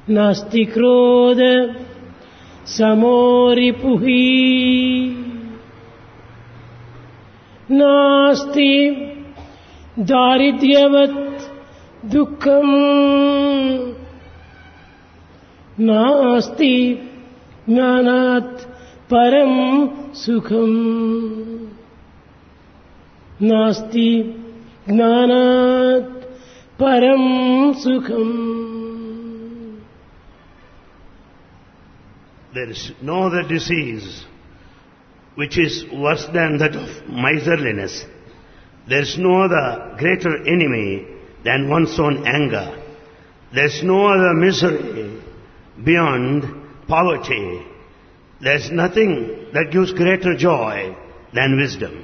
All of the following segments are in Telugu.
నాస్తి క్రోధ సమోరిపుః నాస్తి దారిద్ర్యవత్ దుఃఖం నాస్తి జ్ఞానాత్ పరం సుఖం నాస్తి జ్ఞానాత్ పరం సుఖం. There is no other disease which is worse than that of miserliness. There is no other greater enemy than one's own anger. There is no other misery beyond poverty. There is nothing that gives greater joy than wisdom.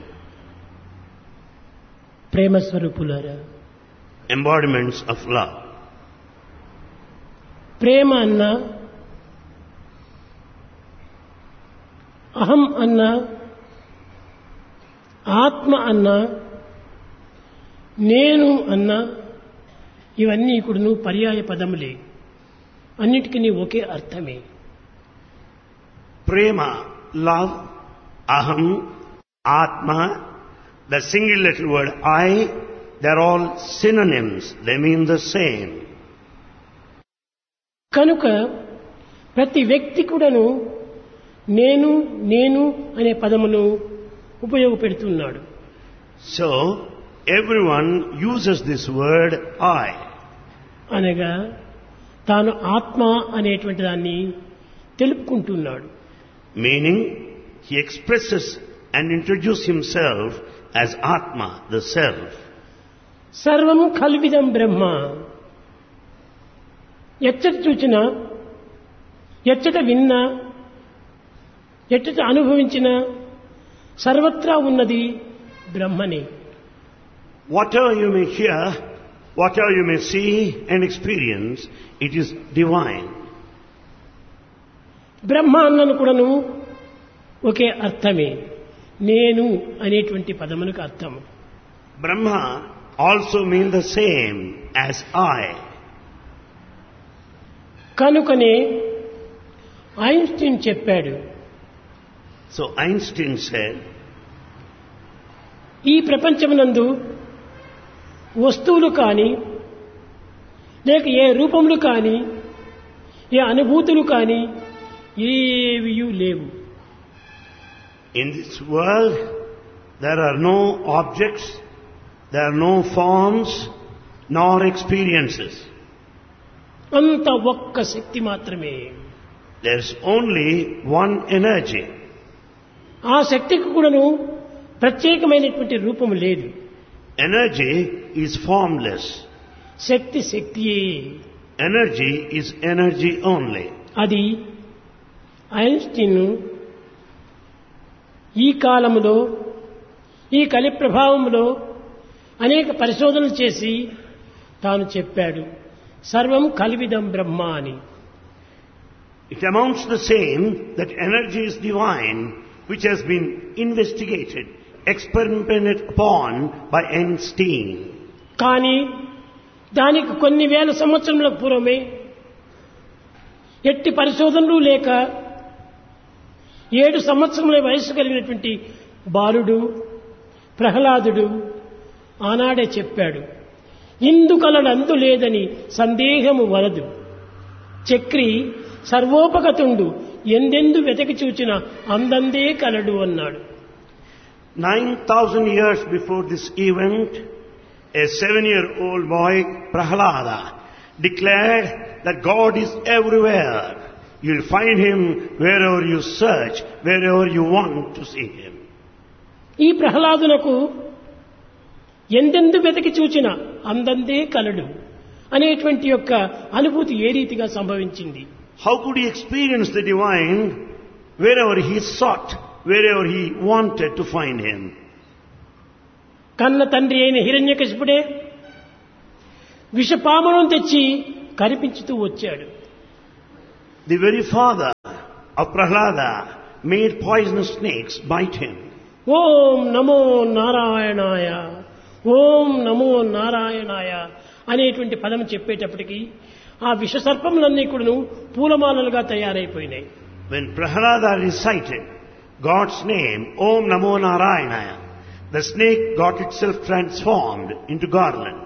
ప్రేమ స్వరూపులారా, Embodiments of love. ప్రేమ అన్న, అహం అన్న, ఆత్మ అన్న, నేను అన్న, ఇవన్నీ కూడాను పర్యాయ పదములే. అన్నిటికీ ఒకే అర్థమే. Prema, love, aham, atma, the single letter word I, they're all synonyms. They mean the same. కనుక ప్రతి వ్యక్తి కూడాను నేను నేను అనే పదమును ఉపయోగపెడుతున్నాడు. So, everyone uses this word I. అనగా తాను ఆత్మ అనేటువంటి దాన్ని తెలుపుకుంటున్నాడు. Meaning, he expresses and introduces himself as Atma, the self. సర్వం ఖల్విదం బ్రహ్మ. ఎచ్చట చూచినా, ఎచ్చట విన్నా, ఎచ్చట అనుభవించినా సర్వత్రా ఉన్నది బ్రహ్మనే. Whatever you may hear, whatever you may see and experience, it is divine. బ్రహ్మ అన్నను కూడాను ఒకే అర్థమే. నేను అనేటువంటి పదమునకు అర్థము. Brahma also means the same as I. కనుకనే ఐన్స్టీన్ చెప్పాడు, So Einstein said, ఈ ప్రపంచమునందు వస్తువులు కానీ, లేక ఏ రూపములు కానీ, ఏ అనుభూతులు కానీ ఏవియూ లేవు. in this world there are no objects, there are no forms, nor experiences. అంత ఒక్క శక్తి మాత్రమే. There's only one energy. ఆ శక్తికి కూడాను ప్రత్యేకమైనటువంటి రూపము లేదు. Energy is formless. Shakti శక్తియే. Energy is energy only. అది ఐన్స్టీన్ ఈ కాలములో, ఈ కలి ప్రభావములో అనేక పరిశోధనలు చేసి తాను చెప్పాడు, సర్వం కల్విదం బ్రహ్మ అని. It amounts the same that energy is divine, which has been investigated, experimented upon by Einstein. కానీ దానికి కొన్ని వేల సంవత్సరముల పూర్వమే ఎట్టి పరిశోధనలు లేక 7 సంవత్సరముల వయసు కలిగినటువంటి బాలుడు ప్రహ్లాదుడు ఆనాడే చెప్పాడు, ఇందుకలడందు లేదని సందేహము వలదు, చక్రి సర్వోపగతుండు, ఎందెందు వెతకి చూచిన అందందే కలడు అన్నాడు. 9,000 years before this event, a 7-year-old boy, Prahlada, declared that God is everywhere. You'll find Him wherever you search, wherever you want to see Him. ఈ ప్రహ్లాదునకు ఎందెందు వెతకి చూచిన అందందే కలడు అనేటువంటి యొక్క అనుభూతి ఏ రీతిగా సంభవించింది? How could he experience the divine wherever he sought, wherever he wanted to find Him? కన్న తండ్రి అయిన హిరణ్యకశిపుడే విషపామును తెచ్చి కనిపించుతూ వచ్చాడు. The very father of Prahlada made poisonous snakes bite him. ఓం నమో నారాయణాయ, ఓం నమో నారాయణాయ అనేటువంటి పదం చెప్పేటప్పటికి ఆ విషసర్పములన్నీ కూడాను పూలమాలలుగా తయారైపోయినాయి. When Prahlada recited God's name, Om Namo Narayanaya, the snake got itself transformed into garland.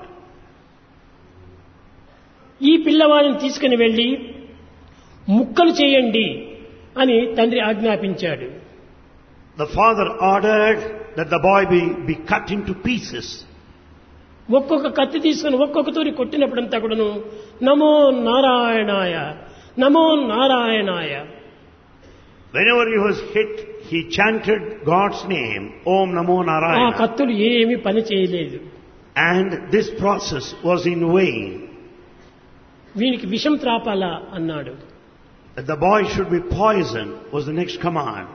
ఈ పిల్లవాడిని తీసుకుని వెళ్లి ముక్కలు చేయండి అని తండ్రి ఆజ్ఞాపించాడు. The father ordered that the boy be cut into pieces. ఒక్కొక్క కత్తి తీసుకుని ఒక్కొక్క తూరి కొట్టినప్పుడంతా కూడాను నమో నారాయణాయ నమో నారాయణాయ. Whenever he was hit, he chanted God's name, Om Namo ఆ Narayana. కత్తులు ఏమీ పని చేయలేదు. And this process was in vain. వీనికి విషం త్రాపాలా అన్నాడు. That the boy should be poisoned was the next command.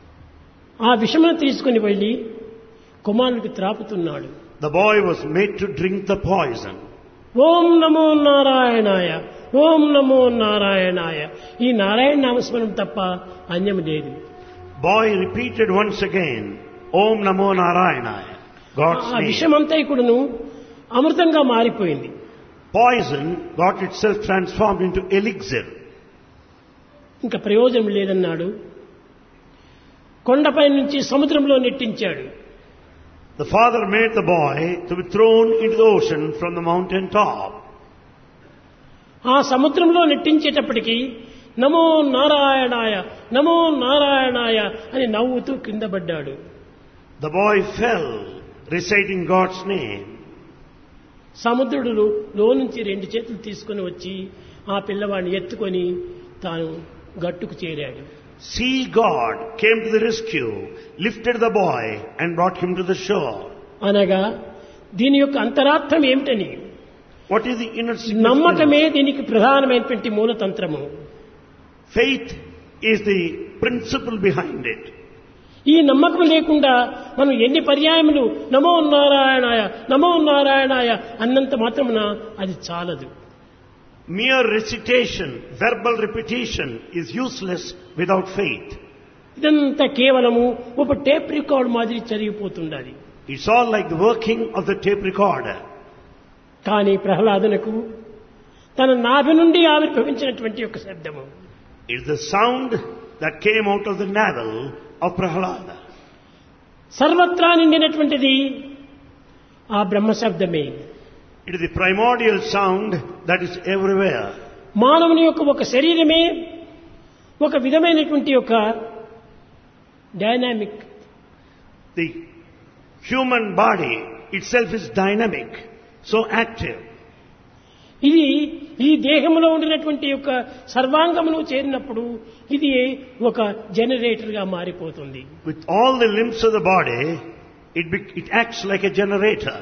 ఆ విషమును తీసుకుని వెళ్లి కుమారునికి త్రాపుతున్నాడు. The boy was made to drink the poison. ఓం నమో నారాయణాయ ఓం నమో నారాయణాయ. ఈ నారాయణ నామస్మరణం తప్ప అన్యం లేదు. Boy repeated once again, Om Namo Narayanaya, God's ఆ name. విషమంతా కూడాను అమృతంగా మారిపోయింది. Poison got itself transformed into elixir. ఇంకా ప్రయోజనం లేదన్నాడు. కొండపై నుంచి సముద్రంలో నెట్టించాడు. The father made the boy to be thrown into the ocean from the mountain top. ఆ సముద్రంలో నెట్టించేటప్పటికి నమో నారాయణాయ నమో నారాయణాయ అని నవ్వుతూ కింద పడ్డాడు. The boy fell, reciting God's name. సముద్రుడు లో నుంచి 2 చేతులు తీసుకుని వచ్చి ఆ పిల్లవాడిని ఎత్తుకొని తాను గట్టుకు చేరాడు. Sea God came to the rescue, lifted the boy and brought him to the shore. అనగా దీని యొక్క అంతరార్థం ఏమిటని, What is the inner significance? నమ్మకమే దీనికి ప్రధానమైనటువంటి మూలతంత్రము. Faith is the principle behind it. ఈ నమ్మకం లేకుండా మనం ఎన్ని పర్యాయములు నమో నారాయణాయ నమో నారాయణాయ అన్నంత మాత్రమున అది చాలదు. Mere recitation, verbal repetition is useless without faith. ఇదంతా కేవలము ఒక టేప్ రికార్డ్ మాదిరి జరిగిపోతుండాలి. It's all like the working of the tape recorder. కానీ ప్రహ్లాదునకు తన నాభి నుండి ఆవిర్భవించినటువంటి ఒక శబ్దము, It's the sound that came out of the navel of Prahlada. సర్వత్రా నిండినటువంటిది ఆ బ్రహ్మ శబ్దమే. It is the primordial sound that is everywhere. మానవుని యొక్క ఒక శరీరమే ఒక విధమైనటువంటి ఒక dynamic. The human body itself is dynamic, so active. ఇది ఈ దేహంలో ఉండినటువంటి యొక్క సర్వాంగమును చేరినప్పుడు ఇది ఒక జనరేటర్ గా మారిపోతుంది. With all the limbs of the body, it acts like a generator.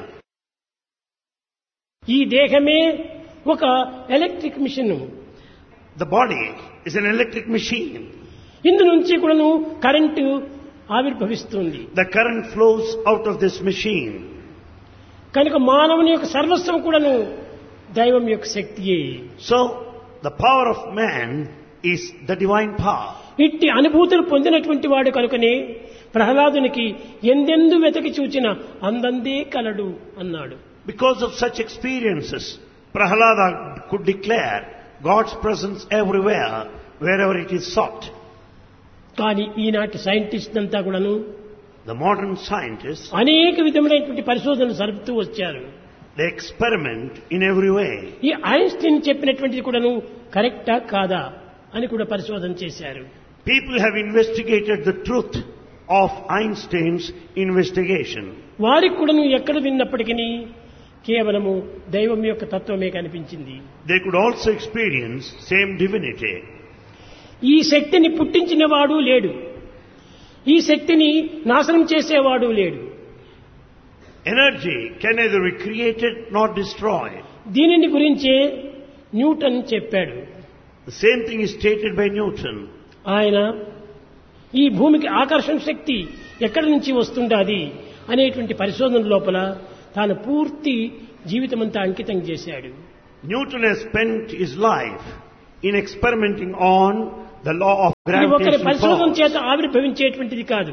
ఈ దేహమే ఒక electric machine. The body is an electric machine. ఇందు నుంచి కూడాను current ఆవిర్భవిస్తుంది. The current flows out of this machine. కనుక మానవుని యొక్క సర్వస్వం కూడాను దైవం యొక్క శక్తియే. So, the power of man is the divine power. ఇట్టి అనుభూతులు పొందినటువంటి వాడు కనుకనే ప్రహ్లాదునికి ఎందెందు వెతకి చూచిన అందందే కలడు అన్నాడు. Because of such experiences, Prahlada could declare God's presence everywhere, wherever it is sought. కానీ ఈనాటి సైంటిస్ట్ అంతా కూడాను The modern scientists, అనేక విధములైనటువంటి పరిశోధనలు జరుపుతూ వచ్చారు. they experiment in every way. ఈ ఐన్స్టీన్ చెప్పినటువంటిది కూడాను కరెక్టా కాదా అని కూడా పరిశోధన చేశారు. People have investigated the truth of Einstein's investigation. వారికి కూడాను ఎక్కడ విన్నప్పటికీ కేవలము దైవం యొక్క తత్వమే కనిపించింది. They could also experience same divinity. ఈ శక్తిని పుట్టించిన వాడు లేడు, ఈ శక్తిని నాశనం చేసేవాడు లేడు. Energy can neither be created nor destroyed. దీనిని గురించే న్యూటన్ చెప్పాడు. The same thing is stated by Newton. ఆయన ఈ భూమికి ఆకర్షణ శక్తి ఎక్కడి నుంచి వస్తుండాది అనేటువంటి పరిశోధన లోపల తాను పూర్తి జీవితమంతా అంకితం చేశాడు. Newton has spent his life in experimenting on the law of ఇది ఒకరి gravitational పరిశోధన force. చేత ఆవిర్భవించేటువంటిది కాదు.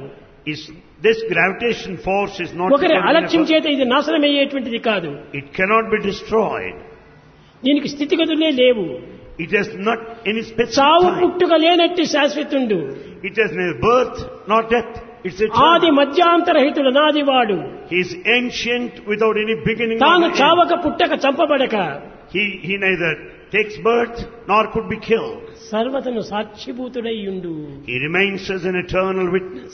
This gravitation force is not ఒకరి determined అలక్ష్యం by- చేత ఇది నాశనమయ్యేటువంటిది కాదు. It cannot be destroyed. దీనికి స్థితిగతులే లేవు. It has not any specific చావు time. పుట్టుక లేనట్టి శాశ్వతుండు. It has neither birth nor death. It's ఆది eternal. మధ్యాంతరహితుడు నాదివాడు. He is ancient without any beginning or తాను end. చావక పుట్టక చంపబడక He neither takes birth nor could be killed. సర్వతను సాక్షిభూతుడైయుండు. He remains as an eternal witness.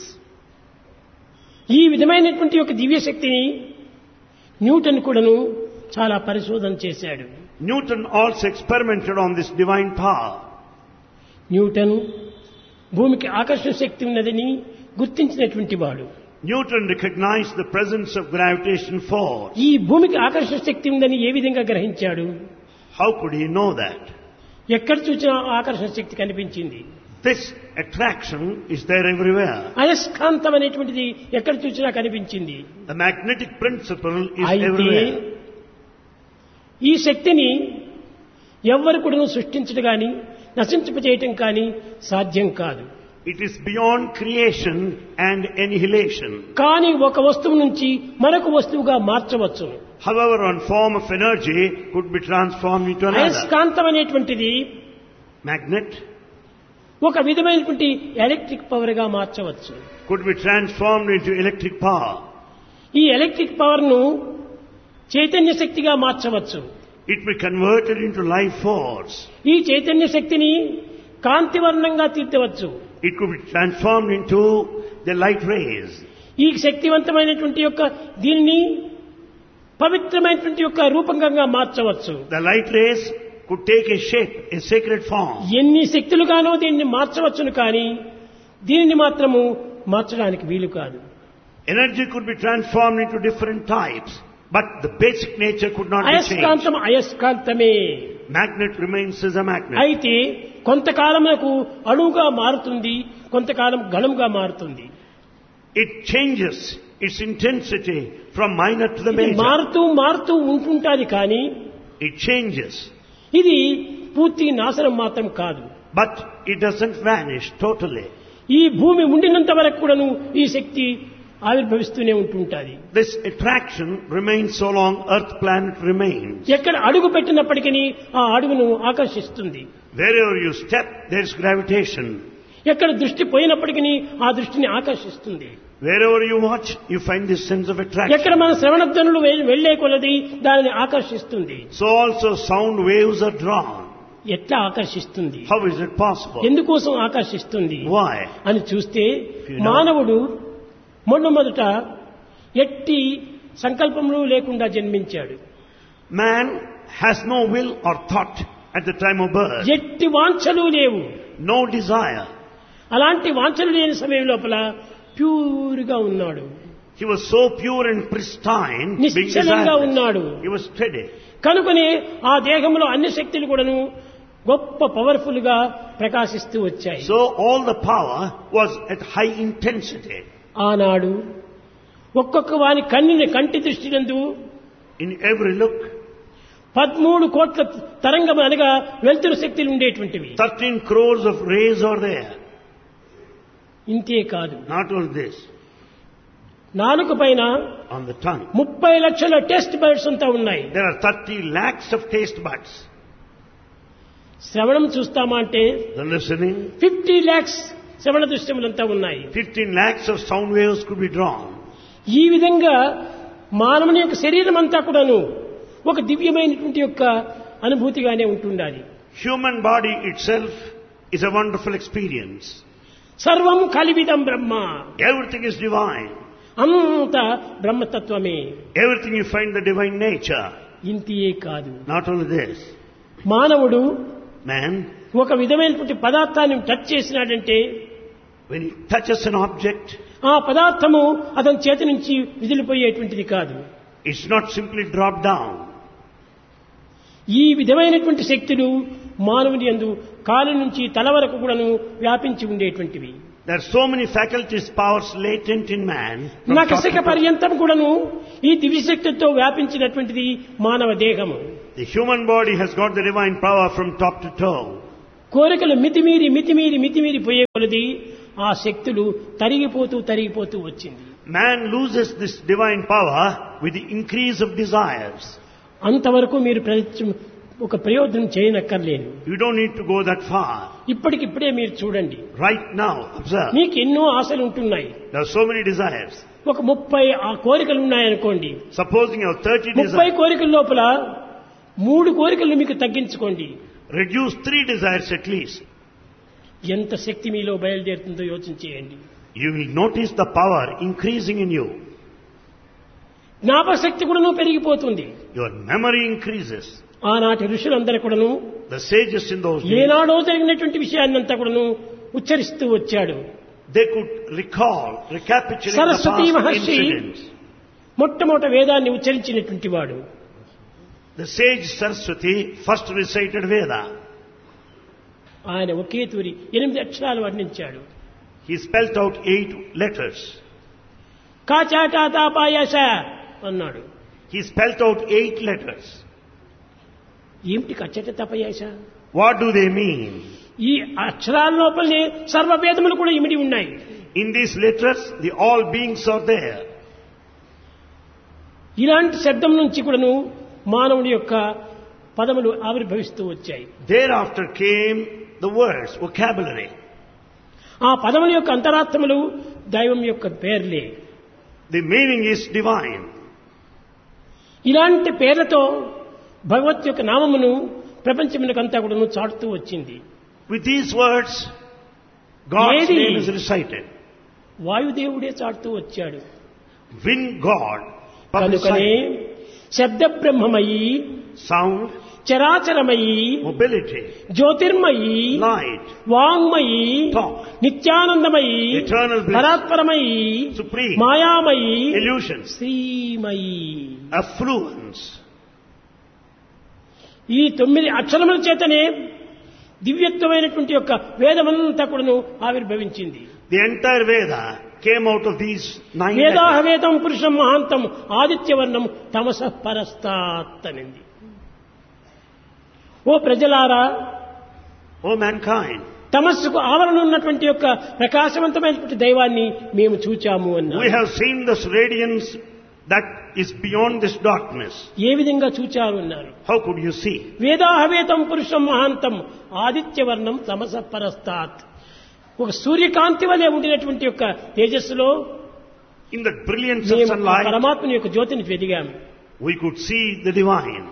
ఈ విధమైనటువంటి ఒక దివ్య శక్తిని న్యూటన్ కూడాను చాలా పరిశోధన చేశాడు. Newton also experimented on this divine power. Newton భూమికి ఆకర్షణ శక్తి ఉన్నదని గుర్తించినటువంటి వాడు. Newton recognized the presence of gravitation force. ఈ భూమికి ఆకర్షణ శక్తి ఉందని ఏ విధంగా గ్రహించాడు? How could he know that? ఎక్కడ చూసినా ఆకర్షణ శక్తి కనిపించింది. This attraction is there everywhere. అయస్కాంతం అనేటువంటిది ఎక్కడ చూసినా కనిపించింది. The magnetic principle is అయితే everywhere. ఈ శక్తిని ఎవ్వరు కూడా సృష్టించడం కానీ నశింపజేయటం కానీ సాధ్యం కాదు. It is beyond creation and annihilation. కానీ ఒక వస్తువు నుంచి మరొక వస్తువుగా మార్చవచ్చు. However, one form of energy could be transformed into another. అయస్కాంతం అనేటువంటిది Magnet ఒక విధమైనటువంటి ఎలక్ట్రిక్ పవర్ గా మార్చవచ్చు. could be transformed into electric power. ఈ ఎలక్ట్రిక్ పవర్ ను చైతన్య శక్తిగా మార్చవచ్చు. It be converted into life force. ఈ చైతన్య శక్తిని కాంతివర్ణంగా తీర్చవచ్చు. It could be transformed into the light rays. ఈ శక్తివంతమైనటువంటి యొక్క దీనిని పవిత్రమైనటువంటి యొక్క రూపంగా మార్చవచ్చు. The light rays could take a shape, a sacred form. ఎన్ని శక్తులుగానో దీన్ని మార్చవచ్చును కానీ దీనిని మాత్రము మార్చడానికి వీలు కాదు. Energy could be transformed into different types, but the basic nature could not be changed. అయస్కాంతం అయస్కాంతమే. Magnet remains as a magnet. అయితే కొంతకాలమునకు అణువుగా మారుతుంది, కొంతకాలం ఘనముగా మారుతుంది. It changes its intensity from minor to the ఇది major. మారుతూ ఉంటుంటాది కానీ It changes, ఇది పూర్తి నాశనం మాత్రం కాదు. but it doesn't vanish totally. ఈ భూమి ఉండినంత వరకు కూడాను ఈ శక్తి ఆవిర్భవిస్తూనే ఉంటుంటాది. This attraction remains so long Earth planet remains. ఎక్కడ అడుగు పెట్టినప్పటికీ ఆ అడుగును ఆకర్షిస్తుంది. Wherever you step, there is gravitation. ఎక్కడ దృష్టి పోయినప్పటికీ ఆ దృష్టిని ఆకర్షిస్తుంది. Wherever you watch, you find this sense of attraction. ఎక్కడ మన శ్రవణధ్వనులు వెళ్లే కొలది దానిని ఆకర్షిస్తుంది. So also sound waves are drawn. ఎట్లా ఆకర్షిస్తుంది? How is it possible? ఎందుకోసం ఆకర్షిస్తుంది Why? అని చూస్తే You know. మానవుడు మొట్టమొదట ఎట్టి సంకల్పములు లేకుండా జన్మించాడు. Man has no will or thought at the time of birth. ఎట్టి వాంఛలు లేవు. No desire. అలాంటి వాంఛలు లేని సమయం లోపల ప్యూర్గా ఉన్నాడు. He was so pure and pristine, being నిశ్చలంగా desireless. ఉన్నాడు. He was steady. కనుకనే ఆ దేహంలో అన్ని శక్తులు కూడాను గొప్ప పవర్ఫుల్ గా ప్రకాశిస్తూ వచ్చాయి. So all the power was at high intensity. ఆనాడు ఒక్కొక్క వాని కంటి దృష్టినందు In every look, 13 కోట్ల తరంగం అనగా వెలుతురు శక్తులు ఉండేటువంటివి. 13 crores of rays are there. ఇంతే కాదు, Not only this, నాలుక పైన on the tongue. 30 లక్షల టెస్ట్ బర్డ్స్ అంతా ఉన్నాయి. There are 30 lakhs of taste buds. శ్రవణం చూస్తామా అంటే The listening, 50 lakhs శ్రవణ దృశ్యములంతా ఉన్నాయి. 15 lakhs of sound waves could be drawn. ఈ విధంగా మానవుని యొక్క శరీరం అంతా కూడాను ఒక దివ్యమైనటువంటి యొక్క అనుభూతిగానే ఉంటుండాలి. Human body itself is a wonderful experience. సర్వం కలివిదం బ్రహ్మ. Everything is divine. అంత బ్రహ్మతత్వమే. Everything you find the divine nature. ఇంతియే కాదు, Not only this, మానవుడు man, ఒక విధమైనటువంటి పదార్థాన్ని touch చేసినాడంటే when he touches an object, ఆ పదార్థము అతని చేతి నుంచి విదిలిపోయేటువంటిది కాదు. it's not simply dropped down. ఈ విధమైనటువంటి శక్తులు మానవుని యందు కాలు నుంచి తల వరకు కూడాను వ్యాపించి ఉండేటువంటివి. There are so many faculties, powers latent in man. from top నఖశిఖ to toe. పర్యంతం కూడాను ఈ దివ్యశక్తితో వ్యాపించినటువంటిది మానవ దేహము. The human body has got the divine power from top to toe. కోరికలు మితిమీరి పోయే కొలది ఆ శక్తులు తరిగిపోతూ వచ్చింది. Man loses this divine power with the increase of desires. అంతవరకు మీరు ఒక ప్రయోజనం చేయనక్కర్లేదు. You don't need to go that far. ఇప్పటికిప్పుడే మీరు చూడండి. Right now, observe. మీకు ఎన్నో ఆశలు ఉంటున్నాయి. There are so many desires. ఒక 30 ఆ కోరికలు ఉన్నాయనుకోండి. Supposing you have 30 30 desires. కోరికల లోపల 3 కోరికలు మీకు తగ్గించుకోండి. Reduce 3 desires at least. ఎంత శక్తి మీలో బయలుదేరుతుందో యోచించేయండి. You will notice the power increasing in you. జ్ఞాపక శక్తి కూడాను పెరిగిపోతుంది. Your memory increases. ఆనాటి ఋషులందరూ కూడాను The sages in those days, ఏనాడో జరిగినటువంటి విషయాన్నంతా కూడాను ఉచ్చరిస్తూ వచ్చాడు. they could recapitulate the Saraswati past Maharshi incidents. మొట్టమొదట వేదాన్ని ఉచ్చరించినటువంటి వాడు. The sage Saraswati first recited Veda. ఆయన ఒకే తూరి 8 అక్షరాలు వర్ణించాడు. He spelt out 8 letters. కాచాటాతాపాయశ అన్నాడు. He spelt out 8 letters. ఏమిటి కచ్చటాతాపాయశ? What do they mean? ఈ అక్షరాల లోపలనే సర్వవేదములు కూడా ఇమిడి ఉన్నాయి. In these letters, the all beings are there. ఇలాంటి శబ్దం నుంచి కూడాను మానవుడి యొక్క పదములు ఆవిర్భవిస్తూ వచ్చాయి. Thereafter came the words, vocabulary. ఆ పదముల యొక్క అంతరార్థములు దైవం యొక్క పేర్లే. The meaning is divine. ఇలాంటి పేర్లతో భగవత్ యొక్క నామమును ప్రపంచమునకంతా కూడాను చాటుతూ వచ్చింది. With these words, God's ఏది? name is recited. వాయుదేవుడే చాటుతూ వచ్చాడు. When God కనుకనే publicized శబ్ద బ్రహ్మమయి, sound, చరాచరమయి, mobility, Jyotirmayi, light, వాంగ్మయి, talk, నిత్యానందమయి, eternal bliss, పరాత్పరమయి, supreme, మాయామయి, illusions, Srimayi. affluence. ఈ 9 అక్షరముల చేతనే దివ్యత్వమైనటువంటి యొక్క వేదమంతా కూడాను ఆవిర్భవించింది. The entire Veda came out of these 9 వేదాహ letters. వేదం పురుషం మహాంతం ఆదిత్యవర్ణం తమసః పరస్తాత్ అనింది. ఓ ప్రజలారా, O mankind, తమస్సుకు ఆవరణ ఉన్నటువంటి యొక్క ప్రకాశవంతమైనటువంటి దైవాన్ని మేము చూచాము we అన్నారు. have seen this radiance that is beyond this darkness. ఏ విధంగా చూచారు అన్నారు. How could you see? వేదాహవేతం పురుషం మహాంతం ఆదిత్యవర్ణం తమసః పరస్తాత్. ఒక సూర్యకాంతి వలె ఉండినటువంటి యొక్క తేజస్సులో In the brilliance of మేము sunlight, పరమాత్మని యొక్క జ్యోతిని వెదిగాము. we could see the divine.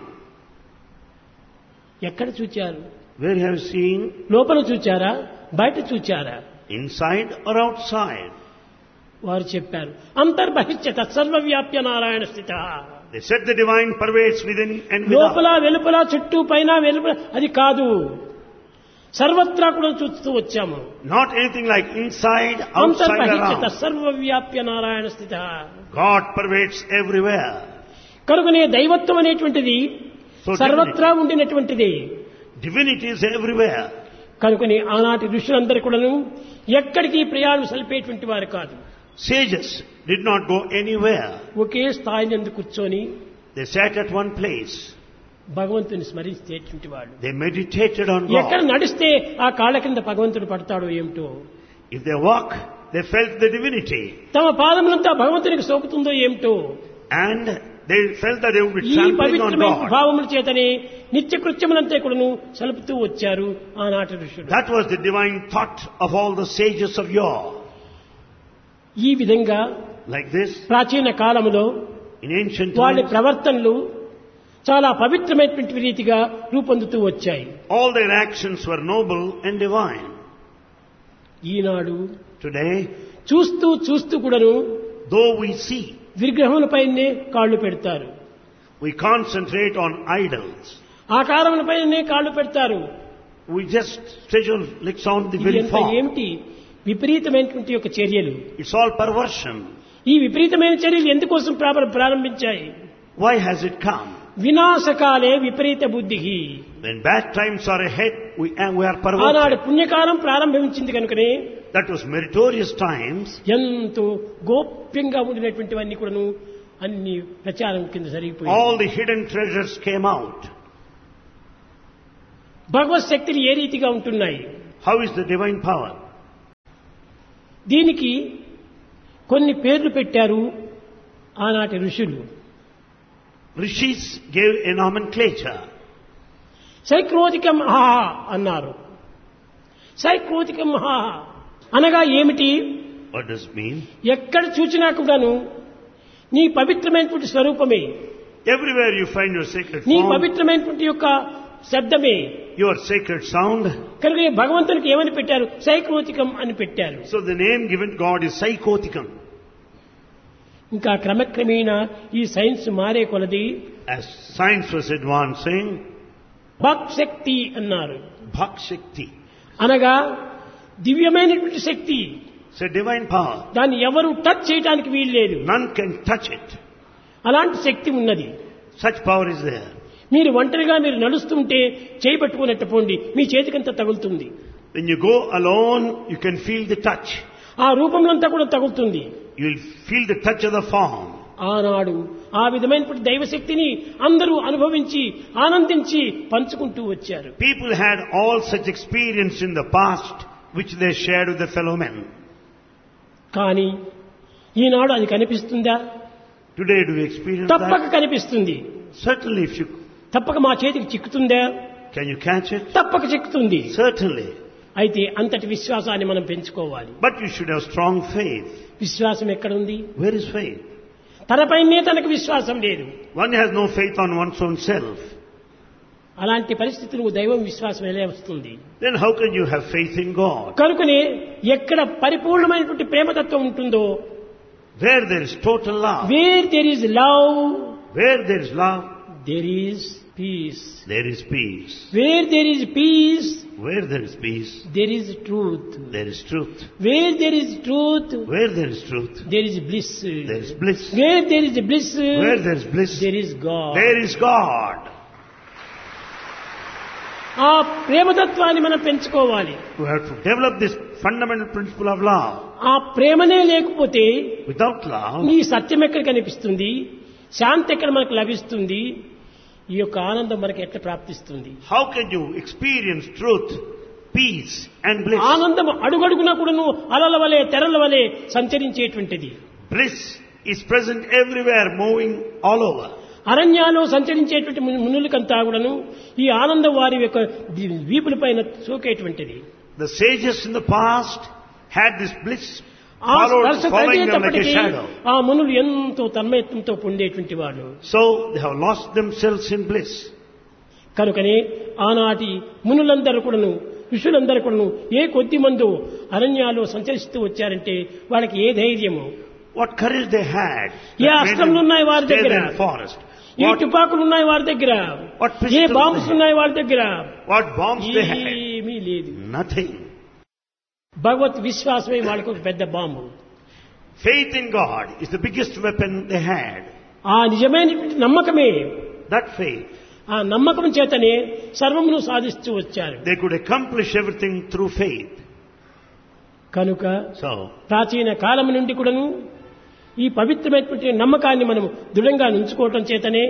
ఎక్కడ చూచారు? Where have you seen? లోపల చూచారా, బయట చూచారా? Inside or outside? వారు చెప్పారు అంతర్బహిష్య తత్సర్వవ్యాప్య నారాయణ స్థిత. They said the divine pervades within and లోపల without. వెలుపల చుట్టూ పైన వెలుపల అది కాదు, సర్వత్రా కూడా చూస్తూ వచ్చాము. Not anything like inside, outside, అంతర్బహిష్య around. తత్సర్వవ్యాప్య Narayana స్థిత. God pervades everywhere. కనుకనే దైవత్వం అనేటువంటిది So సర్వత్రా ఉండినటువంటిది. Divinity is everywhere. కనుకని ఆనాటి ఋషులందరూ కూడాను ఎక్కడికి ప్రయాణం సలిపేటువంటి వారు కాదు. Sages did not go anywhere. ఒకే స్థాయి నందు కూర్చొని They sat at one place. భగవంతుని స్మరించేటువంటి వాడు. They meditated on ఎక్కడ God. నడిస్తే ఆ కాళ్ళ కింద భగవంతుడు పడతాడో ఏమిటో, If they walk, they felt the divinity. తమ పాదములంతా భగవంతునికి సోకుతుందో ఏమిటో, And they felt that they would be ఈ trampling on పవిత్రమైన God. భావముల చేతనే నిత్య కృత్యములంతా కూడాను సలుపుతూ వచ్చారు ఆనాటి ఋషులు. That was the divine thought of all the sages of yore. ఈ విధంగా Like this, ప్రాచీన కాలములో in ancient వాళ్ళ times, ప్రవర్తనలు చాలా పవిత్రమైనటువంటి రీతిగా రూపొందుతూ వచ్చాయి. all their actions were noble and divine. Eenadu Today, చూస్తూ కూడాను though we see, విగ్రహములపైనే కాళ్ళు పెడతారు, we concentrate on idols. ఆకారములపైనే కాళ్ళు పెడతారు. We just stretch our legs on the ఇది very ఎంత form. ఏమిటి విపరీతమైనటువంటి యొక్క చర్యలు. It's all perversion. ఈ విపరీతమైన చర్యలు ఎందుకోసం ప్రారంభించాయి? Why has it come? వినాశకాలే విపరీత బుద్ధి. When bad times are ahead, we are ఆనాడు perverted. పుణ్యకాలం ప్రారంభించింది కనుకనే That was meritorious times. ఎంతో గోప్యంగా ఉండినటువంటివన్నీ కూడాను అన్ని ప్రచారం కింద జరిగిపోయి All the hidden treasures came out. భగవత్ శక్తులు ఏ రీతిగా ఉంటున్నాయి? How is the divine power? దీనికి కొన్ని పేర్లు పెట్టారు ఆనాటి ఋషులు. Rishis gave a nomenclature. సైక్రోతికం హా అన్నారు. సైక్రోతికం హా అనగా ఏమిటి? What does it mean? ఎక్కడ చూచినా కూడాను నీ పవిత్రమైనటువంటి స్వరూపమే, Everywhere you find your sacred నీ form, పవిత్రమైనటువంటి యొక్క శబ్దమే. your sacred sound. కనుక ఈ భగవంతునికి ఏమని పెట్టారు? సైక్రోతికం అని పెట్టారు. So the name given God is Psychoticum. ఇంకా క్రమక్రమేణా ఈ సైన్స్ మారే కొలది As science was advancing, భక్ శక్తి అన్నారు. Bhak Shakti. అనగా దివ్యమైనటువంటి శక్తి. It's a divine power. దాన్ని ఎవరు టచ్ చేయడానికి వీలు లేదు. None can touch it. అలాంటి శక్తి ఉన్నది. Such power is there. మీరు ఒంటరిగా మీరు నడుస్తుంటే చేయి పట్టుకున్నట్టు పోండి, మీ చేతికంతా తగులుతుంది. When you go alone, you can feel the touch. ఆ రూపంలో అంతా కూడా తగులుతుంది. You will feel the touch of the form. ఆనాడు ఆ విధమైనటువంటి దైవశక్తిని అందరూ అనుభవించి ఆనందించి పంచుకుంటూ వచ్చారు. People had all such experience in the past, which they shared with their fellow men. కానీ ఈనాడు అది కనిపిస్తుందా? Today, do we experience తప్పక that? కనిపిస్తుంది. Certainly, if you తప్పక మా చేతికి చిక్కుతుందా? can you catch it? తప్పక చిక్కుతుంది. Certainly. అయితే అంతటి విశ్వాసాన్ని మనం పెంచుకోవాలి. But you should have strong faith. విశ్వాసం ఎక్కడుంది? Where is faith? తనపైనే తనకు విశ్వాసం లేదు. One has no faith on one's own self. అలాంటి పరిస్థితులు దైవం విశ్వాసం ఎలా వస్తుంది? Then how can you have faith in God? కనుకనే ఎక్కడ పరిపూర్ణమైనటువంటి ప్రేమతత్వం ఉంటుందో, Where there is total love, where there is love where there is love, there is piece. there is peace. Where there is piece Where there is peace, there is truth. there is truth. Where there is truth Where there is truth, there is bliss. there is bliss. Where there is bliss Where there is bliss, there is God. there is God. ఆ ప్రేమతత్వాన్ని మనం పెంచుకోవాలి. We have to develop this fundamental principle of love. ఆ ప్రేమనే లేకపోతే Without love, ఈ సత్యం ఎక్కడ కనిపిస్తుంది? శాంతి ఎక్కడ మనకు లభిస్తుంది? ఈ యొక్క ఆనందం మనకి ఎట్లా ప్రాప్తిస్తుంది? how can you experience truth, peace and bliss? ఆనందం అడుగడుగునా కూడాను అలల వలె తెరల వలె సంచరించేటువంటిది. Bliss is present everywhere, moving all over. అరణ్యాల్లో సంచరించేటువంటి మునులకంతా కూడాను ఈ ఆనందం వారి యొక్క వీపుల పైన సోకేటువంటిది. The sages in the past had this bliss ఆ following స్పర్శ them like a తగిలేటప్పటికీ shadow. ఆ మునులు ఎంతో తన్మయత్వంతో పొందేటువంటి వాడు. So they have lost themselves in bliss. కనుకనే ఆనాటి మునులందరూ కూడాను ఋషులందరూ కూడాను ఏ కొద్ది మందో అరణ్యాల్లో సంచరిస్తూ వచ్చారంటే వాళ్ళకి ఏ ధైర్యము, What courage they had. A that made అస్త్రములు them ఉన్నాయి వారి stay దగ్గర, in the forest. A What, తుపాకులు ఉన్నాయి వారి దగ్గర, what A pistols bombs they had. ఉన్నాయి వారి దగ్గర, What bombs they had. ఏమీ లేదు. Nothing. భగవత్ విశ్వాసమే వాళ్ళకు ఒక పెద్ద bomb. Faith in God is the biggest weapon they had. ఆ నిజమైనటువంటి నమ్మకమే, That faith, ఆ నమ్మకం చేతనే సర్వమును సాధిస్తూ వచ్చారు. they could accomplish everything through faith. కనుక So, ప్రాచీన కాలం నుండి కూడాను ఈ పవిత్రమైనటువంటి నమ్మకాన్ని మనం దృఢంగా ఉంచుకోవటం చేతనే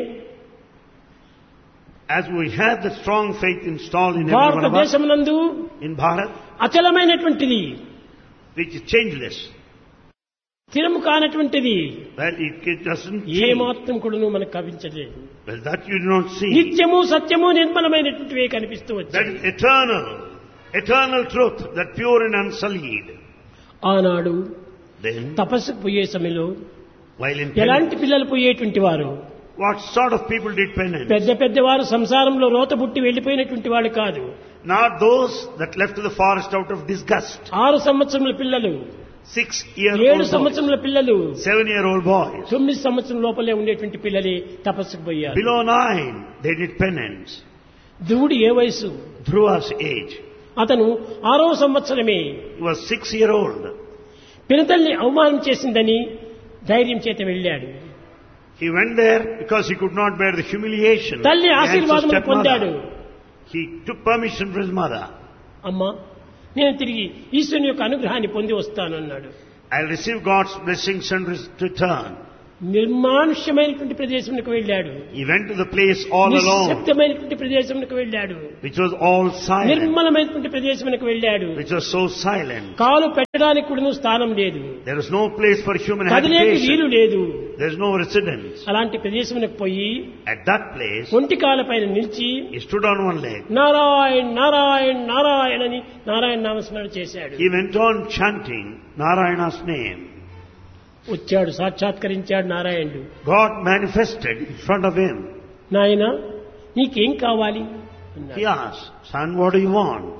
as we have the strong faith installed in every one of us, భారతదేశమునందు in Bharat, అచలమైనటువంటిది, which is changeless, స్థిరము కానటువంటిది well, it doesn't A change. మాత్రం కూడాను మనకు కనిపించలేదు. Well, that you do not see. నిత్యము సత్యము నిర్మలమైనటువంటివే కనిపిస్తూ That వచ్చాయి. is eternal, eternal truth, that pure and unsullied. ఆనాడు Then, తపస్సుకు పోయే సమయంలో while in ఎలాంటి penance, పిల్లలు పోయేటువంటి వారు? what sort of people did penance? పెద్ద పెద్దవారు సంసారంలో రోత పుట్టి వెళ్లిపోయినటువంటి వాళ్ళు కాదు. Not those that left to the forest out of disgust. 6 సంవత్సరముల పిల్లలు, 6-year-old 7 boys, సంవత్సరముల పిల్లలు, 7-year-old boys. 9 సంవత్సరం లోపలే ఉండేటువంటి పిల్లలే తపస్సుకు పోయారు. Below 9, they did penance. ధ్రువుడు ఏ వయసు? Dhruva's age. అతను 6వ సంవత్సరమే He was 6-year-old. పినతల్ని అవమానం చేసిందని ధైర్యం చేత వెళ్ళాడు. He went there because he could not bear the humiliation. తల్లి of the ఆశీర్వాదం handsome పొందాడు. stepmother. He took permission from his mother. అమ్మా, నేను తిరిగి ఈశ్వరుని యొక్క అనుగ్రహాన్ని పొంది వస్తాను అన్నాడు. I'll receive God's blessings and return. నిర్మానుష్యమైనటువంటి ప్రదేశంకు వెళ్ళాడు. He went to the place all alone, నిశ్శబ్దమైనటువంటి ప్రదేశంకు వెళ్ళాడు. which was all silent, నిర్మలమైనటువంటి ప్రదేశంకు వెళ్ళాడు. which was so silent. కాలు పెట్టడానికి కూడా స్థానం లేదు. There was no place for human కదిలేకి వీలు habitation. లేదు. There is no residence. అలాంటి ప్రదేశంకు పోయి At that place, ఒంటి కాలపైన నిలిచి he stood on one leg. Narayan Narayan Narayana అని నారాయణ నామస్మరణ చేశాడు. He went on chanting Narayana's name. వచ్చాడు, సాక్షాత్కరించాడు నారాయణుడు. God manifested in front of him. నాయన నీకేం కావాలి అన్నాడు. He asked, "Son, what do you want?"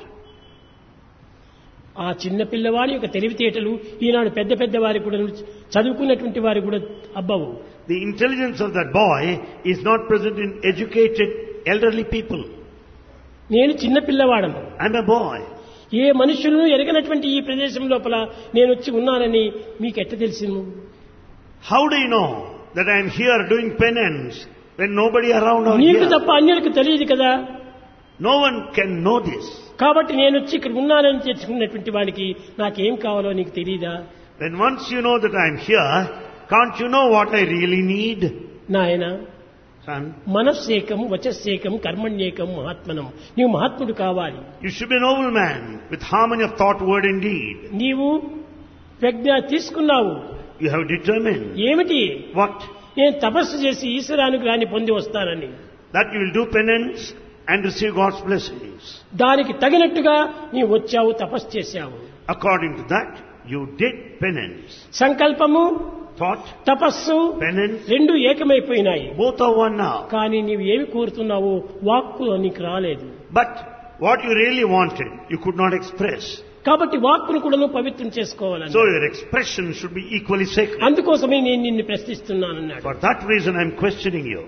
ఆ చిన్న పిల్లవాడి యొక్క తెలివితేటలు ఈనాడు పెద్ద పెద్ద వారి కూడా చదువుకున్నటువంటి వారి కూడా అబ్బవు. The intelligence of that boy is not present in educated elderly people. నేను చిన్న పిల్లవాడను. I'm a boy. ఏ మనుషులను ఎరగనటువంటి ఈ ప్రదేశం లోపల నేను వచ్చి ఉన్నానని మీకు ఎట్ట తెలిసిను? How do you know that I'm here doing penance when nobody around or నీకు here? తప్ప అన్యులకు తెలియదు కదా. No one can know this. కాబట్టి నేను వచ్చి ఇక్కడ ఉన్నానని తెచ్చుకున్నటువంటి వాడికి నాకేం కావాలో నీకు తెలియదా? When once you know that I'm here, can't you know what I really need? నాయన Son, మనస్సేకం వచస్సేకం కర్మణ్యేకం మహాత్మనం. నీవు మహాత్ముడు కావాలి. you should be a noble man with harmony of thought, word and deed. నీవు ప్రజ్ఞ తీసుకున్నావు. You have determined. ఏమిటి? What? నేను తపస్సు చేసి ఈశ్వరానుగ్రహాన్ని పొంది వస్తానని. That you will do penance and receive God's blessings. దానికి తగినట్టుగా నీవు వచ్చావు, తపస్సు చేశావు. According to that, you did penance. సంకల్పము Thought, తపస్సు penance, రెండు ఏకమైపోయినాయి. both are one now. కానీ నీవు ఏమి కోరుతున్నావో వాక్కు నీకు రాలేదు. But what you really wanted, you could not express. కాబట్టి వాక్కును కూడా నువ్వు పవిత్రం చేసుకోవాలని. So your expression should be equally sacred. అందుకోసమే నేను నిన్ను ప్రశ్నిస్తున్నానన్నాడు. For that reason I am questioning you.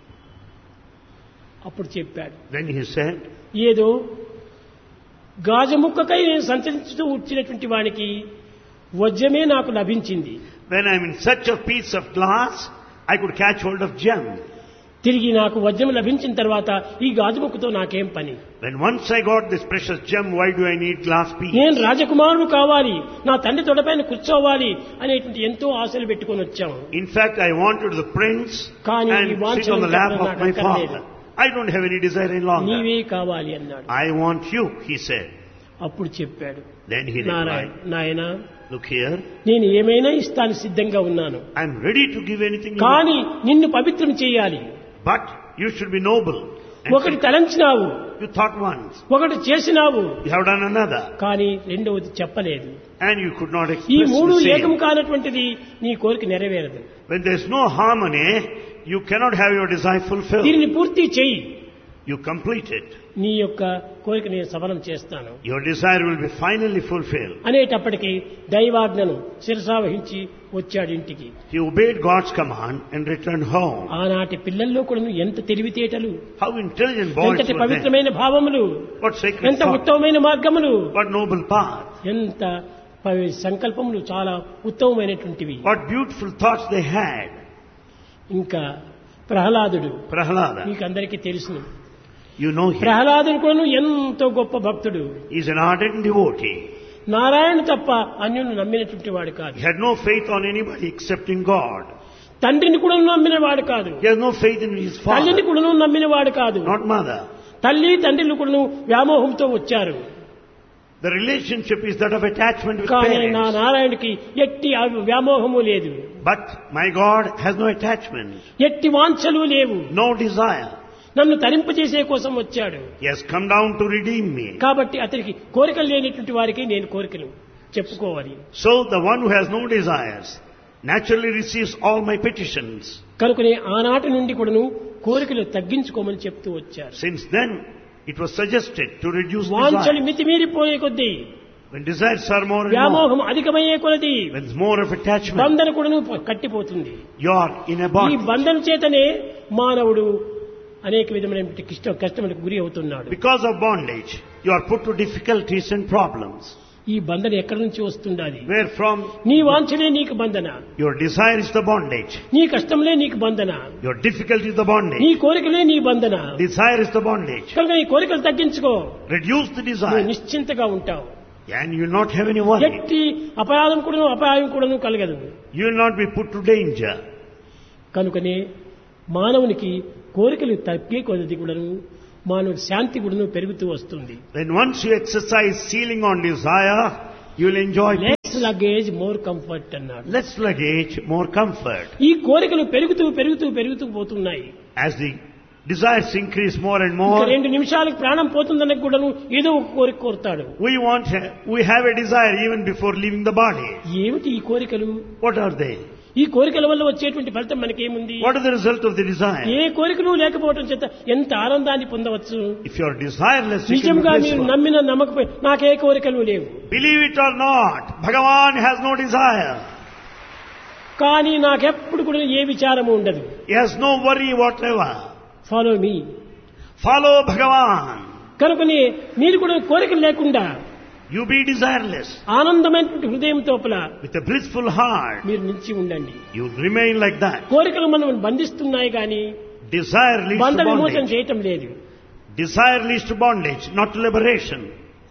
అప్పుడు చెప్పాడు, Then he said, ఏదో గాజముక్కకై నేను సంచరిస్తూ వచ్చినటువంటి వానికి వజ్రమే నాకు లభించింది. when I am in search of piece of glass, I could catch hold of gem. తిరిగి నాకు వజ్రం లభించిన తర్వాత ఈ గాజుముక్కతో నాకేం పని? When once I got this precious gem, why do I need glass piece? నేను రాజకుమారుడు కావాలి, నా తండ్రి తొడపైన కూర్చోవాలి అనేటువంటి ఎంతో ఆశలు పెట్టుకొని వచ్చాము. In fact, I wanted the prince కానీ ఈ and sit వాంఛలు on the lap of నాకు my అక్కర్లేదు. father. I don't have any desire any longer. నీవే కావాలి అన్నాడు. I want you, he said. అప్పుడు చెప్పాడు, Then he నారాయణ replied, నాయన look here, నేను ఏమైనా ఇస్తాను సిద్ధంగా ఉన్నాను. I'm ready to give anything you కానీ want. నిన్ను పవిత్రం చేయాలి. But you should be noble. And ఒకటి తలంచినావు, you thought once, ఒకటి చేసినావు, you have done another, కానీ రెండవది చెప్పలేదు. and you could not ఈ express మూడు the ఏకం same. కానటువంటిది నీ కోరిక నెరవేరదు. When there's no harmony, you cannot have your desire fulfilled. దీనిని పూర్తి చెయ్యి, You complete it. నీ యొక్క కోరిక నేను సఫలం చేస్తాను Your desire will be finally fulfilled. అనేటప్పటికీ దైవాజ్ఞను శిరసావహించి వచ్చాడు ఇంటికి. He obeyed God's command and returned home. ఆనాటి పిల్లల్లో కూడా ఎంత తెలివితేటలు, How intelligent boys ఎంతటి were then. పవిత్రమైన భావములు, What sacred ఎంత thought. ఉత్తమమైన మార్గములు, What noble path. ఎంత సంకల్పములు చాలా ఉత్తమమైనటువంటివి. What beautiful thoughts they had. ఇంకా ప్రహ్లాదుడు Prahlada. మీకు అందరికీ తెలుసును. You know him. ప్రహ్లాదుడు కూడా ఎంతో గొప్ప భక్తుడు. He's an ardent devotee. Narayana తప్ప అన్యును నమ్మినటువంటి వాడు కాదు. He had no faith on anybody except in God. తండ్రిని కూడా నమ్మిన వాడు కాదు. He has no faith in his తల్లిని father, కూడా నమ్మిన వాడు కాదు. not mother. తల్లి తండ్రులు కూడా వ్యామోహంతో వచ్చారు. The relationship is that of attachment with కానీ నా parents. నారాయణకి ఎట్టి వ్యామోహము లేదు, But my God has no attachment, ఎట్టి వాంఛలు లేవు. no desire. నన్ను తరింపజేసే కోసం వచ్చాడు. He has come down to redeem me. కాబట్టి అతనికి కోరికలు లేనటువంటి వారికి నేను కోరికలు చెప్పుకోవాలి. So the one who has no desires naturally receives all my petitions. కనుకనే ఆనాటి నుండి కూడాను కోరికలు తగ్గించుకోమని చెప్తూ వచ్చారు. Since then, it was suggested to reduce వాంఛలు desire. మితిమీరిపోయే కొద్దీ, When desires are more and more, వ్యామోహం అధికమయ్యే కొలది when there's more of attachment, బంధన కూడాను కట్టిపోతుంది. you are in a ఈ bond. బంధన చేతనే మానవుడు అనేక విధమైన కష్టములకు గురి అవుతున్నాడు. Because of bondage, you are put to difficulties and problems. ఈ బంధన ఎక్కడి నుంచి వస్తుండాలి? Where from? నీ వాంఛలే నీకు బంధన, Your desire is the bondage. నీ కష్టంలే నీకు బంధన, Your difficulty is the నీ bondage. కోరికలే నీ బంధన. Desire is the bondage. కనుక నీ కోరికలు తగ్గించుకో, Reduce the నువ్వు desire నిశ్చింతగా ఉంటావు. and you will not have any worry. ఎట్టి అపాయం కూడాను కలగదు. You will not be put to danger. కనుకనే మానవునికి కోరికలు తగ్గే కొద్ది కూడాను మానవుడి శాంతి కూడాను పెరుగుతూ వస్తుంది. When once you exercise ceiling on desire, you will enjoy less luggage more comfort అన్నాడు. less luggage, more comfort. ఈ కోరికలు పెరుగుతూ పెరుగుతూ పెరుగుతూ పోతున్నాయి. As the desires increase more and ఇంకా more, 2 నిమిషాలకు ప్రాణం పోతుందన్న కూడాను ఏదో ఒక కోరిక కోరుతాడు. we have a desire even before leaving the body. ఏమిటి ఈ కోరికలు? What are they? ఈ కోరికల వల్ల వచ్చేటువంటి ఫలితం మనకేముంది? What is the result of the desire? ఏ కోరికలు లేకపోవడం చేత ఎంత ఆనందాన్ని పొందవచ్చు. If you are desireless, you can be నిజంగా మీరు blissful. నమ్మిన నమ్మకపోయి నాకే కోరికలు లేవు. Believe it or not, Bhagavan has no desire. కానీ నాకెప్పుడు కూడా ఏ విచారము ఉండదు. He has no worry whatever. Follow me. Follow Bhagavan. కనుకనే మీరు కూడా కోరికలు లేకుండా You be desireless. ఆనందమైనటువంటి హృదయం తోపల With a blissful heart, మీరు నిలిచి ఉండండి. you remain like that. కోరికలు మనం బంధిస్తున్నాయి కానీ Desire leads బంధ to విమోచన bondage. చేయటం లేదు. Desire leads to bondage, not to liberation.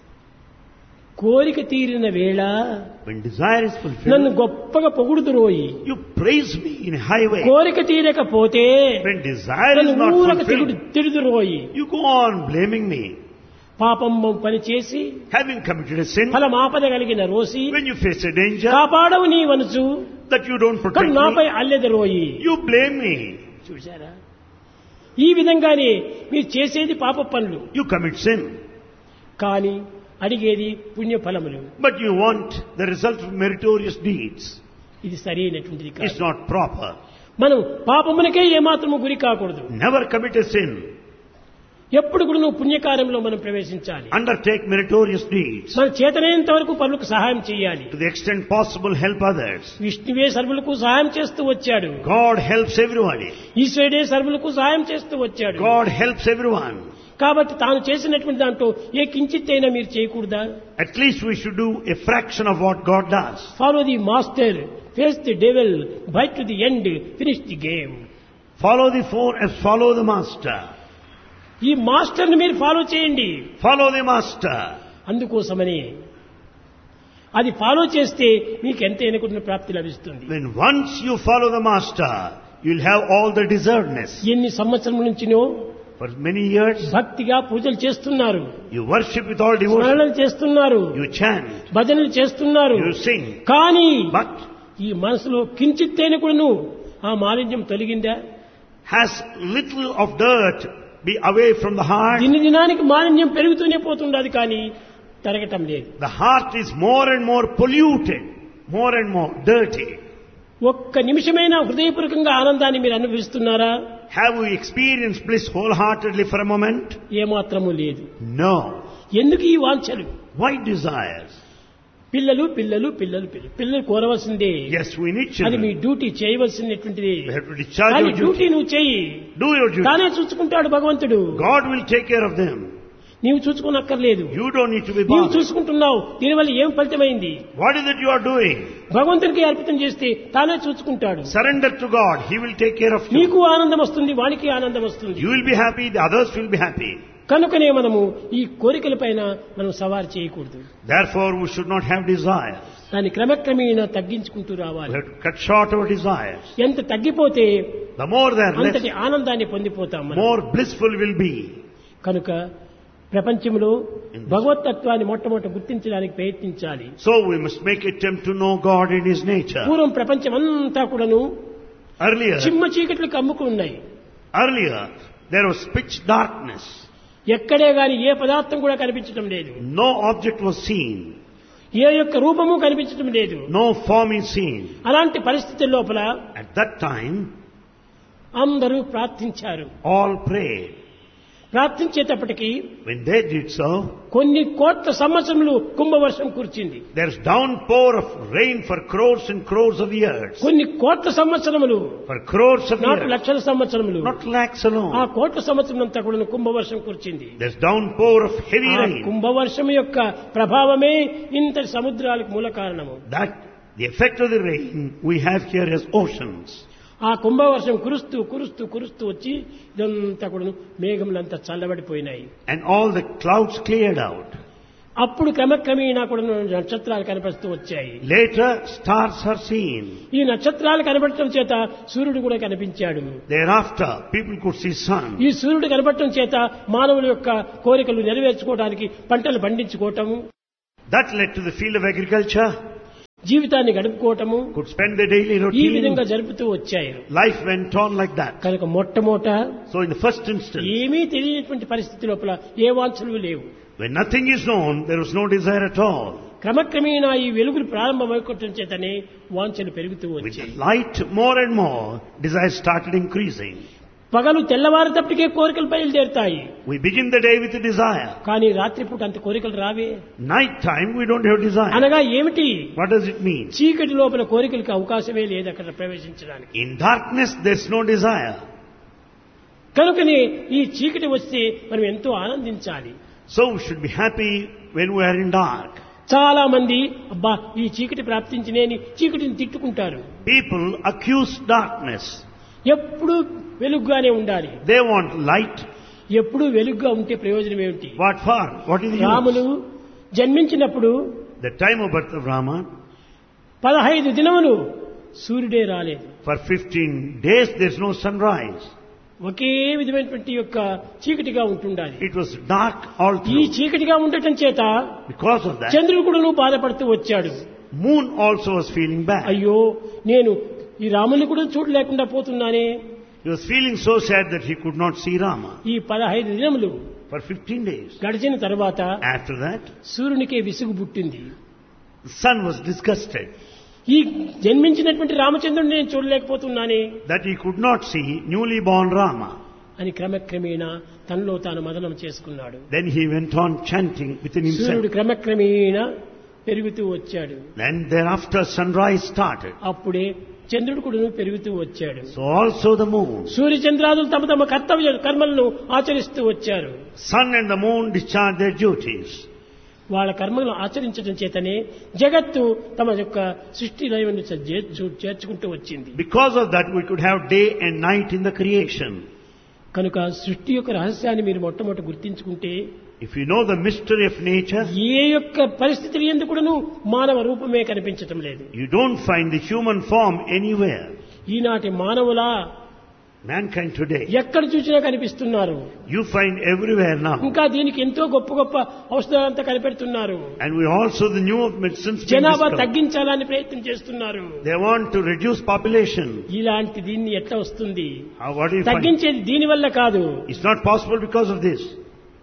కోరిక తీరిన వేళ When desire is నన్ను fulfilled, గొప్పగా పొగుడుదురోయి. you praise me in a high way. కోరిక తీరకపోతే When desire is నన్ను not ఊరక fulfilled, తిడుదురోయి. you go on blaming me. పాపం పని చేసి Having committed a sin, ఫలమాపద కలిగిన Rosy when you face a danger కాపాడవు నీ వనుచు that you don't protect కానీ నాపై me, అల్లెదరోయి. you blame me. చూశారా? ఈ విధంగానే మీరు చేసేది పాప పనులు You commit sin, కానీ అడిగేది పుణ్య ఫలములు. but you want the result of meritorious deeds. ఇది సరైనటువంటిది It's కాదు. not proper. మనం పాపమునకే ఏమాత్రము గురి కాకూడదు. Never commit a sin. ఎప్పుడు కూడా నువ్వు పుణ్యకార్యంలో మనం ప్రవేశించాలి. Undertake meritorious deeds. మన చేతనైనంత వరకు పనులకు సహాయం చేయాలి. To the extent possible, help others. విష్ణువే సర్వులకు సహాయం చేస్తూ వచ్చాడు. God helps everybody. ఈశ్వరుడే సర్వులకు సహాయం చేస్తూ వచ్చాడు. God helps everyone. కాబట్టి తాను చేసినటువంటి దాంట్లో ఏ కించిత్తైనా మీరు చేయకూడదా? At least we should do a fraction of what God does. Follow the master, face the devil, byte to the end, finish the game. Follow the master. ఈ మాస్టర్ ని మీరు ఫాలో చేయండి. Follow the master. అందుకోసమని అది ఫాలో చేస్తే మీకు ఎంత ఎన్నుకున్న ప్రాప్తి లభిస్తుంది. When once you follow the master, you'll have all the deservedness. ఎన్ని సంవత్సరముల నుంచినో For many years, భక్తిగా పూజలు చేస్తున్నారు, you worship with all devotion. స్మరణలు చేస్తున్నారు, You chant. భజనలు చేస్తున్నారు. You sing. కానీ But ఈ మనసులో కించిత్తైన కూడాను ఆ మాలిన్యం తొలగిందా? has little of dirt be away from the heart. దినదినానికి మాలిన్యం పెరుగుతూనే పోతుండదు కానీ తరగటం లేదు. The heart is more and more polluted, more and more dirty. ఒక్క నిమిషమైనా హృదయపూర్వకంగా ఆనందాన్ని మీరు అనుభవిస్తున్నారా? Have we experienced bliss wholeheartedly for a moment? ఏమాత్రము లేదు. No. ఎందుకు ఈ వాంఛలు? Why desires? పిల్లలు పిల్లలు పిల్లలు పిల్లలు పిల్లలు కోరవలసిందే. Yes, we need అది మీ children. Duty చేయవలసినటువంటిది. We have to discharge కానీ our డ్యూటీ duty. నువ్వు చెయ్యి, Do your duty. తానే చూసుకుంటాడు భగవంతుడు. God will take care of them. నీవు చూసుకోనక్కర్లేదు. You don't need to be నీవు bothered. చూసుకుంటున్నావు, దీనివల్ల ఏం ఫలితమైంది? What is it you are doing? భగవంతునికి అర్పితం చేస్తే తానే చూసుకుంటాడు. Surrender to God. He will take care of you. నీకు ఆనందం వస్తుంది, వానికి ఆనందం వస్తుంది. You will be happy. The others will be happy. కనుకనే మనము ఈ కోరికల పైన మనం సవారు చేయకూడదు. Therefore, we should not have desire. దాన్ని క్రమక్రమేణా తగ్గించుకుంటూ We రావాలి. have to cut short our desires. ఎంత తగ్గిపోతే The more they are less, అంతటి ఆనందాన్ని పొందిపోతాం మనం. more blissful will be. కనుక ప్రపంచంలో భగవతత్వాన్ని మొట్టమొదట గుర్తించడానికి ప్రయత్నించాలి. So we must make attempt to know God in His nature. పూర్వం ప్రపంచం అంతా కూడాను చిమ్మ Earlier, చీకట్లకు అమ్ముకు ఉన్నాయి. there was pitch darkness. ఎక్కడే గాని ఏ పదార్థం కూడా కనిపించడం లేదు. No object was seen. ఏ యొక్క రూపము కనిపించడం లేదు. No form is seen. అలాంటి పరిస్థితుల లోపల At that time, అందరూ ప్రార్థించారు. all prayed. ప్రార్థించేటప్పటికి When they did so, కొన్ని కోట్ల సంవత్సరములు కుంభవర్షం కురిచింది. there's downpour of rain for crores and crores of years. కొన్ని కోట్ల సంవత్సరములు, For crores of నాలుగు years. లక్షల సంవత్సరములు, Not lakhs ఆ alone. కోట్ల సంవత్సరం అంతా కూడా కుంభవర్షం కురిచింది. There's downpour of heavy ఆ rain. కుంభవర్షం యొక్క ప్రభావమే ఇంతటి సముద్రాలకు మూల కారణము. That, the effect of the rain we have here as oceans. ఆ కుంభవర్షం కురుస్తూ కురుస్తూ కురుస్తూ వచ్చి ఇదంతా కూడా మేఘములంతా చల్లబడిపోయినాయి. And all the clouds cleared out. అప్పుడు క్రమక్రమేణా కూడా నక్షత్రాలు కనపడుతూ వచ్చాయి. Later, stars are seen. ఈ నక్షత్రాలు కనబడటం చేత సూర్యుడు కూడా కనిపించాడు. Thereafter, people could see sun. ఈ సూర్యుడు కనబడటం చేత మానవుల యొక్క కోరికలు నెరవేర్చుకోవడానికి పంటలు పండించుకోవటము, That led to the field of agriculture. జీవితాన్ని గడుపుకోవటము, Could spend their daily ఈ routine. విధంగా జరుపుతూ వచ్చాయి. Life went on like that. కనుక మొట్టమొదట So in the first instance, ఏమీ తెలియనటువంటి పరిస్థితి లోపల ఏ వాంఛలు లేవు. when nothing is known, there was no desire at all. క్రమక్రమేణా ఈ వెలుగులు ప్రారంభమైకోవటం చేతనే వాంఛలు పెరుగుతూ With వచ్చాయి. light more and more, desire started increasing. పగలు తెల్లవారేటప్పటికే కోరికలు బయలుదేరుతాయి. We begin the day with a desire. కానీ రాత్రిపూట అంత కోరికలు రావే. Night time, we don't have desire. అనగా ఏమిటి? What does it mean? చీకటి లోపల కోరికలకు అవకాశమే లేదు అక్కడ ప్రవేశించడానికి. In darkness, there's no desire. కనుకనే ఈ చీకటి వస్తే మనం ఎంతో ఆనందించాలి. So we should be happy when we are in dark. చాలా మంది అబ్బా ఈ చీకటి ప్రాప్తించినేని చీకటిని తిట్టుకుంటారు. People accuse darkness. ఎప్పుడు వెలుగుగానే ఉండాలి. They want light. ఎప్పుడు వెలుగుగా ఉంటే ప్రయోజనం ఏమిటి? What for? What is the Ramulu use? జన్మించినప్పుడు The time of birth of Rama, 15 దినములు సూర్యుడే రాలేదు. for 15 days there's no sunrise. ఒకే విధమైనటువంటి యొక్క చీకటిగా ఉంటుండాలి. It was dark all ఈ through. చీకటిగా ఉండటం చేత Because of that, చంద్రుడు కూడా బాధపడుతూ వచ్చాడు. moon also was feeling bad. అయ్యో నేను ఈ రాముని కూడా చూడలేకుండా పోతున్నానే. He was feeling so sad that he could not see Rama. ఈ 15 దినములు For 15 days. గడిచిన తర్వాత After that, సూర్యునికే విసుగు పుట్టింది. the sun was disgusted ఈ జన్మించినటువంటి రామచంద్రుడిని నేను చూడలేకపోతున్నానే that he could not see newly born Rama. అని క్రమక్రమేణా తనలో తాను మదనం చేసుకున్నాడు. Then he went on chanting within himself. సూర్యుడు క్రమక్రమేణా పెరుగుతూ వచ్చాడు. Then thereafter sunrise started. అప్పుడే చంద్రుడు కూడా పెరుగుతూ వచ్చాడు. So also the moon. సూర్య చంద్రాదులు తమ తమ కర్తవ్య కర్మలను ఆచరిస్తూ వచ్చారు. Sun and the moon discharge their duties. వాళ్ళ కర్మలను ఆచరించడం చేతనే జగత్తు తమ యొక్క సృష్టి లయను చేర్చుకుంటూ వచ్చింది. Because of that we could have day and night in the creation. కనుక సృష్టి యొక్క రహస్యాన్ని మీరు మొట్టమొదటి గుర్తించుకుంటే, If you know the mystery of nature, ఏ యొక్క పరిస్థితులు ఎందుకు కూడాను మానవ రూపమే కనిపించటం లేదు. you don't find the human form anywhere. ఈనాటి మానవులా Mankind today, ఎక్కడ చూసినా కనిపిస్తున్నారు. you find everywhere now. ఇంకా దీనికి ఎంతో గొప్ప గొప్ప ఔషధాలంతా కనిపెడుతున్నారు. And we also the new medicines being జనాభా discovered. తగ్గించాలని ప్రయత్నం చేస్తున్నారు. They want to reduce population. ఇలాంటి దీన్ని ఎట్లా వస్తుంది? What do you find? తగ్గించేది దీని వల్ల కాదు. It's not possible because of this.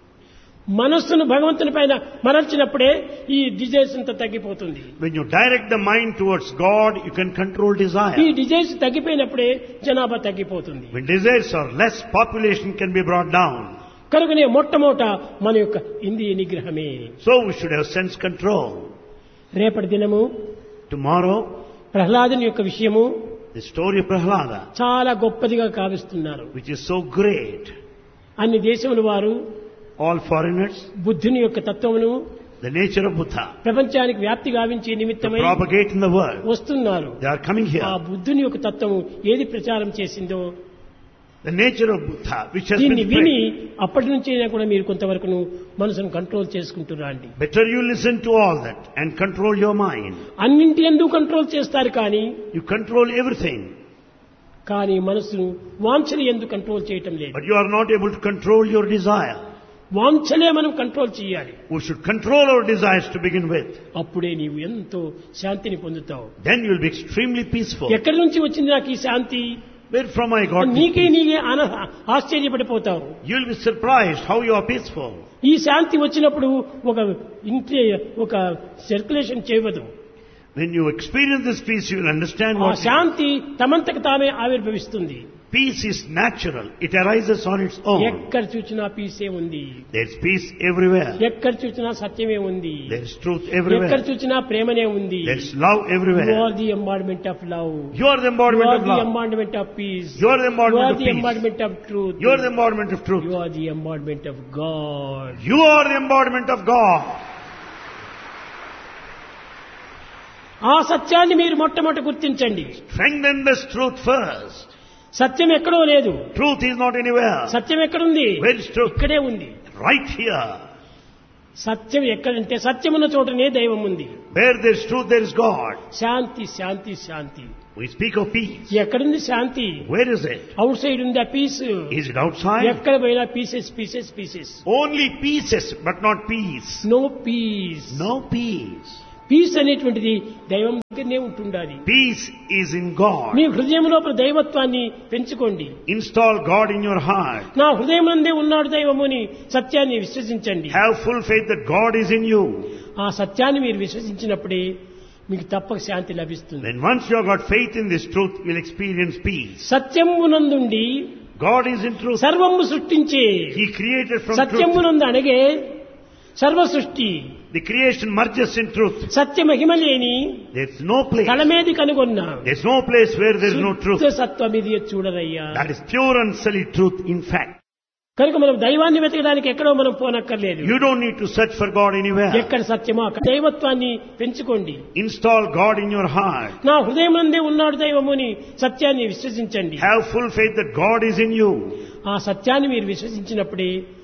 మనస్సును భగవంతుని పైన మరల్చినప్పుడే ఈ డిజైర్స్ అంతా తగ్గిపోతుంది. When you direct the mind towards God, you can control ఈ desire. డిజైర్స్ తగ్గిపోయినప్పుడే జనాభా తగ్గిపోతుంది. When desires are less, population can be brought down. కనుకనే మొట్టమొదట మన యొక్క ఇంద్రియ నిగ్రహమే. So we should have sense control. రేపటి దినము Tomorrow, ప్రహ్లాదుని యొక్క విషయము the story of Prahlada, చాలా గొప్పదిగా కావిస్తున్నారు. which is so great. అన్ని దేశముల వారు All foreigners, బుద్ధుని యొక్క తత్వమును the nature of Buddha, ప్రపంచానికి వ్యాప్తి గావించే to నిమిత్తమై propagate in the world. వస్తున్నారు. They are coming ఆ here. బుద్ధుని యొక్క తత్వము ఏది ప్రచారం చేసిందో The nature of Buddha, which has దీన్ని been విని spread. అప్పటి నుంచైనా కూడా మీరు కొంతవరకు మనసును control చేసుకుంటున్నాండి. Better you listen to all that and control your mind. అన్నింటి ఎందుకు కంట్రోల్ చేస్తారు కానీ You control everything, కానీ మనసును వాంఛని ఎందుకు కంట్రోల్ చేయటం లేదు. but you are not able to control your desire. వాంఛలే మనం కంట్రోల్ చేయాలి. We should control our desires to begin with. అప్పుడే నీవు ఎంతో శాంతిని పొందుతావు. Then you will be extremely peaceful. ఎక్కడి నుంచి వచ్చింది నాకు ఈ శాంతి? Where from I got this నీకే peace? నీకే ఆశ్చర్యపడిపోతావు. You will be surprised how you are peaceful. ఈ శాంతి వచ్చినప్పుడు ఒక సర్క్యులేషన్ చేయవద్దు. When you experience this peace, you will understand ఆ what శాంతి తమంతకు తామే ఆవిర్భవిస్తుంది. peace is natural. It arises on its own. ఎక్కడ చూసినా పీసే ఉంది. There is peace everywhere. ఎక్కడ చూసినా సత్యమే ఉంది. There is truth ఎక్కడ everywhere. చూసినా ప్రేమనే ఉంది. There is love You everywhere. are the embodiment of love. You are the You embodiment are of the love. embodiment of peace. You are the You embodiment are of the peace. embodiment of truth. You are the embodiment of truth. You are the embodiment of God. You are the embodiment of God. ఆ సత్యాన్ని మీరు మొట్టమొదటి గుర్తించండి. Strengthen this truth first. సత్యం ఎక్కడో లేదు. Truth is not anywhere. సత్యం ఎక్కడుంది? Where is truth? ఇక్కడే ఉంది. Right here. సత్యం ఎక్కడంటే సత్యమున్న చోటనే దైవం ఉంది. Where there is truth, there is God. Shanti Shanti Shanti. We speak of peace. ఎక్కడుంది శాంతి? Where is it? Out side ఉంది ఆ పీస్. Is it outside? ఎక్కడ పోయినా pieces pieces pieces. Only pieces, but not peace. No piece. No peace. Piece అనేటువంటిది దైవం దగ్గరనే ఉంటుండాలి. Peace is in God. మీ హృదయం లోపల దైవత్వాన్ని పెంచుకోండి. Install God in your heart. నా హృదయమందే ఉన్నాడు దైవము అని సత్యాన్ని విశ్వసించండి. Have full faith that God is in you. ఆ సత్యాన్ని మీరు విశ్వసించినప్పుడే మీకు తప్పక శాంతి లభిస్తుంది. Then once you have got faith in this truth, you will experience peace. సత్యమునందుండి God is in truth. సర్వము సృష్టించే. He created from truth. సత్యమునందు అనగే సర్వ సృష్టి. The creation merges in truth. సత్య మహిమ లేని There's no place. తలమేది కనుగొన్నా There's no place where there's no truth. శుద్ధ సత్వమిది చూడరయ్యా. That is pure and solid truth in fact. కనుక మనం దైవాన్ని వెతకడానికి ఎక్కడో మనం పోనక్కర్లేదు. You don't need to search for God anywhere. ఎక్కడ సత్యమో అక్కడ దైవత్వాన్ని పెంచుకోండి. Install God in your heart. నా హృదయమందే ఉన్నాడు దైవము అని సత్యాన్ని విశ్వసించండి. Have full faith that God is in you. ఆ సత్యాన్ని మీరు విశ్వసించినప్పుడే